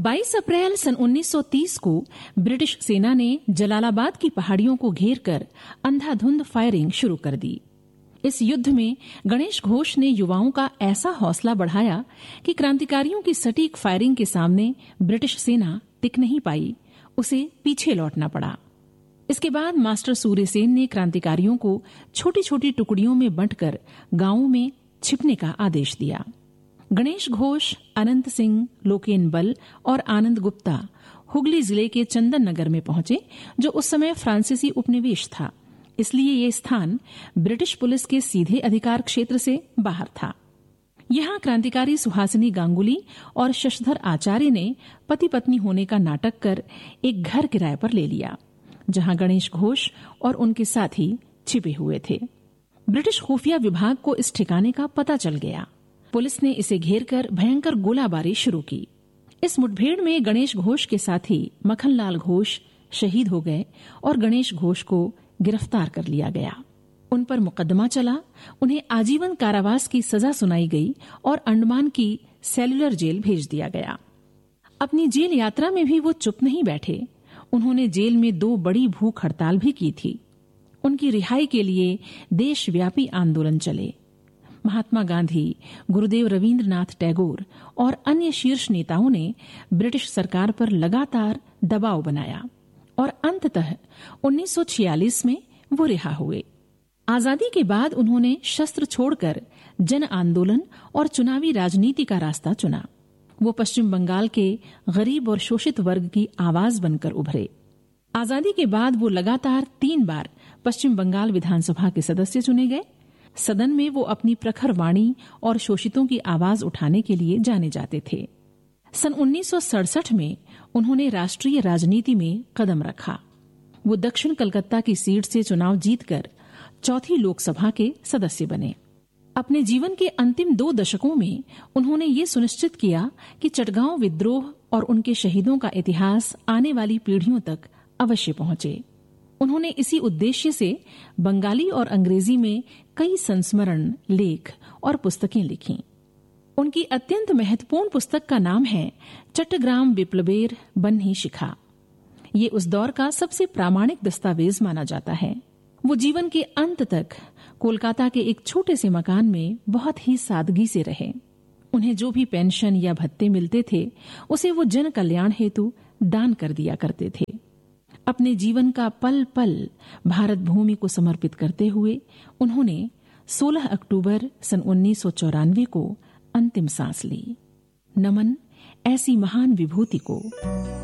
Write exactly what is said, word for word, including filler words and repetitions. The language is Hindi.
बाईस अप्रैल सन उन्नीस सौ तीस को ब्रिटिश सेना ने जलालाबाद की पहाड़ियों को घेर कर अंधाधुंध फायरिंग शुरू कर दी। इस युद्ध में गणेश घोष ने युवाओं का ऐसा हौसला बढ़ाया कि क्रांतिकारियों की सटीक फायरिंग के सामने ब्रिटिश सेना टिक नहीं पाई, उसे पीछे लौटना पड़ा। इसके बाद मास्टर सूर्यसेन ने क्रांतिकारियों को छोटी छोटी टुकड़ियों में बांटकर गांवों में छिपने का आदेश दिया। गणेश घोष, अनंत सिंह, लोकेन बल और आनंद गुप्ता हुगली जिले के चंदन नगर में पहुंचे, जो उस समय फ्रांसीसी उपनिवेश था, इसलिए ये स्थान ब्रिटिश पुलिस के सीधे अधिकार क्षेत्र से बाहर था। यहां क्रांतिकारी सुहासिनी गांगुली और शशधर आचार्य ने पति पत्नी होने का नाटक कर एक घर किराए पर ले लिया, जहां गणेश घोष और उनके साथी छिपे हुए थे। ब्रिटिश खुफिया विभाग को इस ठिकाने का पता चल गया। पुलिस ने इसे घेरकर भयंकर गोलाबारी शुरू की। इस मुठभेड़ में गणेश घोष के साथी मखनलाल घोष शहीद हो गए और गणेश घोष को गिरफ्तार कर लिया गया। उन पर मुकदमा चला, उन्हें आजीवन कारावास की सजा सुनाई गई और अंडमान की सेल्युलर जेल भेज दिया गया। अपनी जेल यात्रा में भी वो चुप नहीं बैठे। उन्होंने जेल में दो बड़ी भूख हड़ताल भी की थी। उनकी रिहाई के लिए देशव्यापी आंदोलन चले। महात्मा गांधी, गुरुदेव रविंद्रनाथ टैगोर और अन्य शीर्ष नेताओं ने ब्रिटिश सरकार पर लगातार दबाव बनाया और अंततः उन्नीस सौ छियालीस में वो रिहा हुए। आजादी के बाद उन्होंने शस्त्र छोड़कर जन आंदोलन और चुनावी राजनीति का रास्ता चुना। वो पश्चिम बंगाल के गरीब और शोषित वर्ग की आवाज बनकर उभरे। आजादी के बाद वो लगातार तीन बार पश्चिम बंगाल विधानसभा के सदस्य चुने गए। सदन में वो अपनी प्रखर वाणी और शोषितों की आवाज उठाने के लिए जाने जाते थे। सन उन्नीस सौ सड़सठ में उन्होंने राष्ट्रीय राजनीति में कदम रखा। वो दक्षिण कलकत्ता की सीट से चुनाव जीतकर चौथी लोकसभा के सदस्य बने। अपने जीवन के अंतिम दो दशकों में उन्होंने ये सुनिश्चित किया कि चटगांव विद्रोह और उनके शहीदों का इतिहास आने वाली पीढ़ियों तक अवश्य पहुंचे। उन्होंने इसी उद्देश्य से बंगाली और अंग्रेजी में कई संस्मरण, लेख और पुस्तकें लिखीं। उनकी अत्यंत महत्वपूर्ण पुस्तक का नाम है चट्टग्राम विप्लवेर बन्ही शिखा। ये उस दौर का सबसे प्रामाणिक दस्तावेज माना जाता है। वो जीवन के अंत तक कोलकाता के एक छोटे से मकान में बहुत ही सादगी से रहे। उन्हें जो भी पेंशन या भत्ते मिलते थे, उसे वो जन कल्याण हेतु दान कर दिया करते थे। अपने जीवन का पल पल भारत भूमि को समर्पित करते हुए उन्होंने सोलह अक्टूबर सन उन्नीस सौ चौरानवे को अंतिम सांस ली। नमन ऐसी महान विभूति को।